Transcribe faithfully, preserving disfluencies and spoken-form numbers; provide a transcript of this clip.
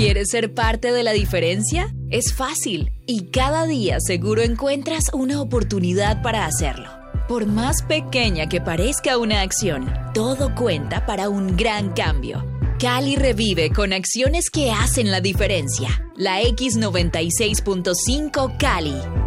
¿Quieres ser parte de la diferencia? Es fácil y cada día seguro encuentras una oportunidad para hacerlo. Por más pequeña que parezca una acción, todo cuenta para un gran cambio. Cali revive con acciones que hacen la diferencia. La X noventa y seis punto cinco Cali.